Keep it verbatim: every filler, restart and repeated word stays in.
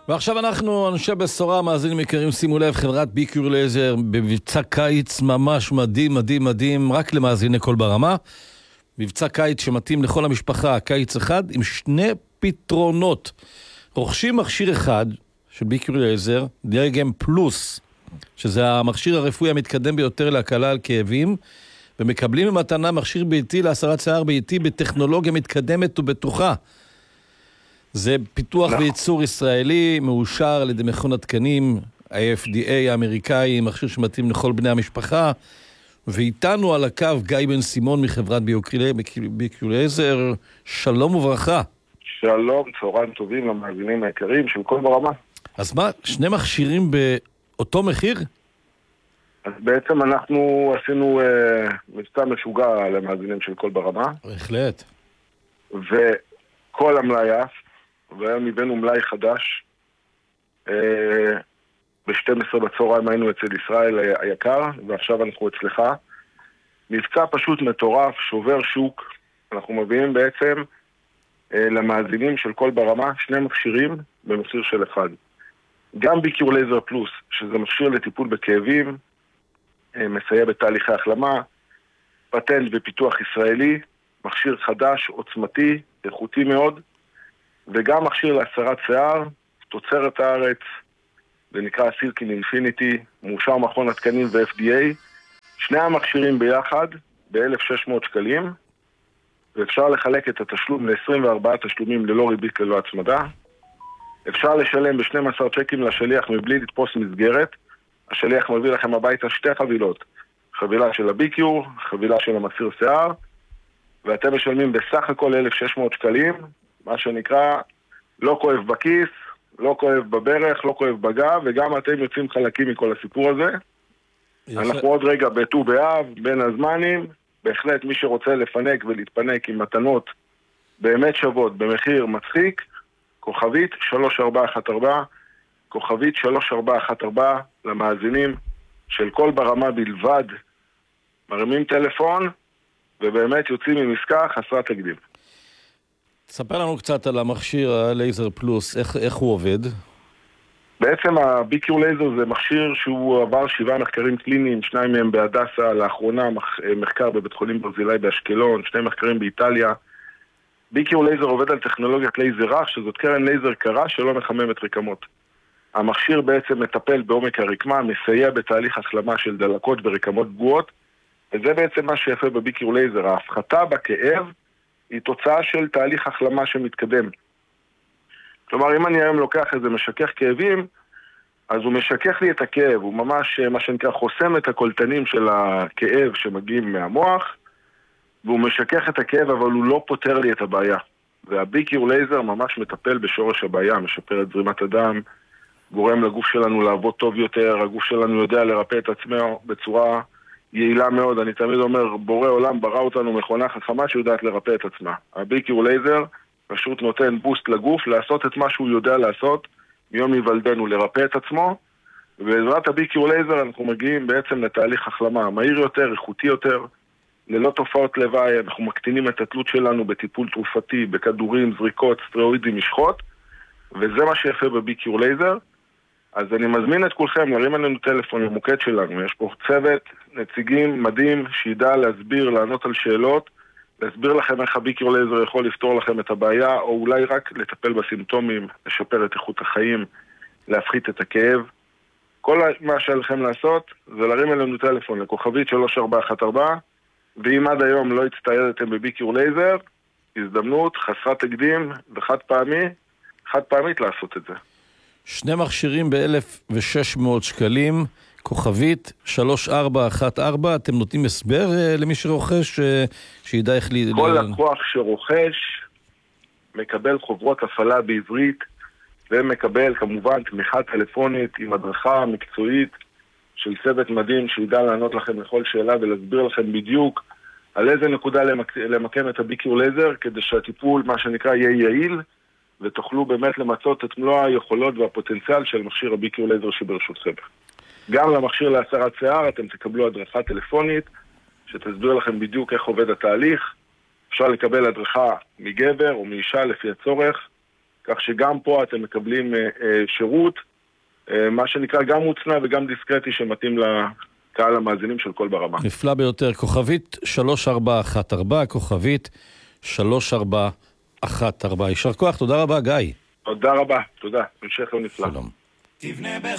ועכשיו אנחנו, אנשי בשורה, מאזינים יקרים, שימו לב, חברת ביקיור לייזר במבצע קיץ ממש מדהים, מדהים, מדהים, רק למאזיני כל ברמה. מבצע קיץ שמתאים לכל המשפחה, קיץ אחד, עם שני פתרונות. רוכשים מכשיר אחד של ביקיור לייזר, דיאגם פלוס, שזה המכשיר הרפואי המתקדם ביותר להקלה על כאבים, ומקבלים במתנה מכשיר ביתי להסרת שיער ביתי בטכנולוגיה מתקדמת ובטוחה. זה פיתוח וייצור ישראלי, מאושר על ידי מכון התקנים, ה-אף די איי האמריקאי, מכשיר שמתאים לכל בני המשפחה, ואיתנו על הקו גיא בן סימון מחברת ביקיור לייזר. שלום וברכה. שלום, צהריים טובים למאזינים היקרים של כל ברמה. אז מה, שני מכשירים באותו מחיר? אז בעצם אנחנו עשינו uh, מבצע משוגע למאזינים של כל ברמה. בהחלט. וכל המלאי אף, והיום הבאנו מלאי חדש. Uh, ב-שתים עשרה בצהריים היינו אצל ישראל uh, היקר, ועכשיו אנחנו אצלך. מבצע פשוט מטורף, שובר שוק. אנחנו מביאים בעצם uh, למאזינים של כל ברמה שני מכשירים במחיר של אחד. גם ביקיור לייזר פלוס, שזה מכשיר לטיפול בכאבים, מסייע בתהליכי החלמה, פטנט ופיתוח ישראלי, מכשיר חדש, עוצמתי, איכותי מאוד, וגם מכשיר להסרת שיער, תוצרת הארץ, זה נקרא סירקין אינפיניטי, מאושר מכון התקנים ו-אף די איי, שני המכשירים ביחד ב-אלף ושש מאות שקלים, ואפשר לחלק את התשלום ל-עשרים וארבעה תשלומים ללא ריבית ללא הצמדה, אפשר לשלם ב-שנים עשר צ'קים לשליח מבלי לתפוס מסגרת, השליח מביא לכם הביתה שתי חבילות, חבילה של הביקיור, חבילה של המסיר שיער, ואתם משלמים בסך הכל אלף ושש מאות שקלים, מה שנקרא לא כואב בכיס, לא כואב בברך, לא כואב בגב, וגם אתם יוצאים חלקים מכל הסיפור הזה. אנחנו עוד רגע בט"ו באב, בין הזמנים, בהחלט מי שרוצה לפנק ולהתפנק עם מתנות באמת שוות במחיר מצחיק, כוכבית שלוש ארבע אחת ארבע, כוכבית שלוש ארבע אחת ארבע למאזינים של כל ברמה בלבד, מרימים טלפון ובאמת יוצאים ממסקה חסרת תקדים. תספר לנו קצת על המכשיר הלייזר פלוס, איך, איך הוא עובד? בעצם הביקיור לייזר זה מכשיר שהוא עבר שבעה מחקרים קליניים, שניים מהם בהדסה, לאחרונה מחקר בבית חולים ברזילי באשקלון, שני מחקרים באיטליה. ביקיור לייזר עובד על טכנולוגיית לייזר רך, שזאת קרן לייזר קרה שלא מחממת רקמות. המכשיר בעצם מטפל בעומק הרקמה, מסייע בתהליך החלמה של דלקות ורקמות פגועות, וזה בעצם מה שיפה בביקיור לייזר. ההפחתה בכאב היא תוצאה של תהליך החלמה שמתקדם. כלומר, אם אני היום לוקח איזה משכך כאבים, אז הוא משכך לי את הכאב, הוא ממש, מה שנקרא, חוסם את הקולטנים של הכאב שמגיעים מהמוח, והוא משכך את הכאב, אבל הוא לא פותר לי את הבעיה. והביקיור לייזר ממש מטפל בשורש הבעיה, משפר את זרימת הדם, גורם לגוף שלנו לעבוד טוב יותר, הגוף שלנו יודע לרפא את עצמו בצורה יעילה מאוד. אני תמיד אומר, בורא עולם ברא אותנו מכונה חכמה שיודעת לרפא את עצמה. הביקיור לייזר פשוט נותן בוסט לגוף לעשות את מה שהוא יודע לעשות מיום היוולדנו, לרפא את עצמו, ובעזרת הביקיור לייזר אנחנו מגיעים בעצם לתהליך החלמה מהיר יותר, איכותי יותר, ללא תופעות לוואי. אנחנו מקטינים את התלות שלנו בטיפול תרופתי, בכדורים, זריקות, סטרואידים, משחות, וזה מה שיפה בביקיור לייזר. אז אני מזמין את כולכם, נרים עלינו טלפון למוקד שלנו, יש פה צוות, נציגים מדהים שידע להסביר, לענות על שאלות, להסביר לכם איך הביקיור לייזר יכול לפתור לכם את הבעיה, או אולי רק לטפל בסימפטומים, לשפר את איכות החיים, להפחית את הכאב. כל מה שעליכם לעשות זה להרים עלינו טלפון לכוכבית שלוש ארבע אחת ארבע, ואם עד היום לא הצטיידתם בביקיור לייזר, הזדמנות חסרת תקדים וחד פעמי, חד פעמית לעשות את זה. שני מכשירים ב-אלף ושש מאות שקלים, כוכבית שלוש ארבע אחת ארבע, אתם נותנים הסבר uh, למי שרוכש, uh, שידע איך לי... כל לקוח שרוכש מקבל חוברות הפעלה בעברית, ומקבל כמובן תמיכה טלפונית עם הדרכה מקצועית של צוות מדהים שידע לענות לכם לכל שאלה ולהסביר לכם בדיוק על איזה נקודה למק... למקם את הביקיור לייזר, כדי שהטיפול, מה שנקרא, יהיה יעיל, ותוכלו באמת למצות את מלוא היכולות והפוטנציאל של מכשיר הביקיור לייזר שברשותכם. גם למכשיר להסרת שיער אתם תקבלו הדרכה טלפונית שתסביר לכם בדיוק איך עובד התהליך. אפשר לקבל הדרכה מגבר או מאישה לפי הצורך. כך שגם פה אתם מקבלים שירות, מה שנקרא גם מוצנע וגם דיסקרטי שמתאים לקהל המאזינים של קול ברמה. נפלא ביותר, כוכבית שלוש ארבע אחת ארבע, כוכבית שלוש ארבע אחת ארבע. יישר כוח, תודה רבה גיא. תודה רבה, תודה, המשך יום נפלא. שלום.